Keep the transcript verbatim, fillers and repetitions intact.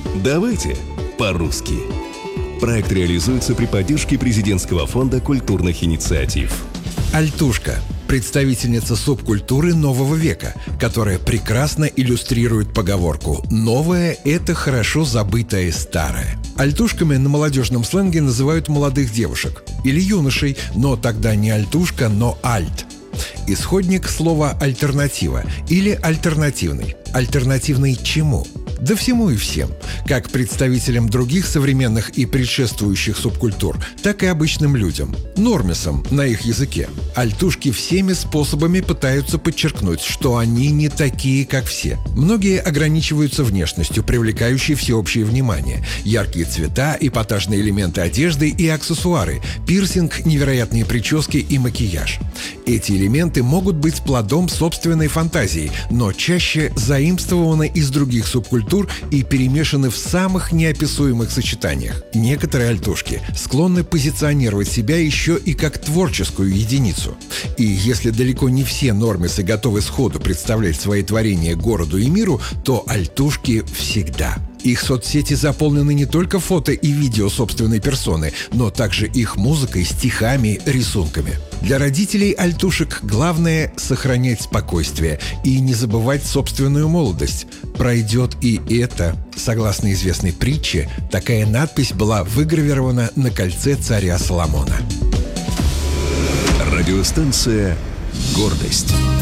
Давайте по-русски. Проект реализуется при поддержке президентского фонда культурных инициатив. Альтушка – представительница субкультуры нового века, которая прекрасно иллюстрирует поговорку «новое – это хорошо забытое старое». Альтушками на молодежном сленге называют молодых девушек или юношей, но тогда не альтушка, но альт. Исходник слова «альтернатива» или «альтернативный». Альтернативный чему? Да всему и всем. Как представителям других современных и предшествующих субкультур, так и обычным людям. Нормисам на их языке. Альтушки всеми способами пытаются подчеркнуть, что они не такие, как все. Многие ограничиваются внешностью, привлекающей всеобщее внимание. Яркие цвета, эпатажные элементы одежды и аксессуары, пирсинг, невероятные прически и макияж. Эти элементы могут быть плодом собственной фантазии, но чаще заимствованы из других субкультур и перемешаны в самых неописуемых сочетаниях. Некоторые альтушки склонны позиционировать себя еще и как творческую единицу. И если далеко не все нормисы готовы сходу представлять свои творения городу и миру, то альтушки всегда. Их соцсети заполнены не только фото и видео собственной персоны, но также их музыкой, стихами, рисунками. Для родителей альтушек главное – сохранять спокойствие и не забывать собственную молодость. Пройдет и это. Согласно известной притче, такая надпись была выгравирована на кольце царя Соломона. Радиостанция «Гордость».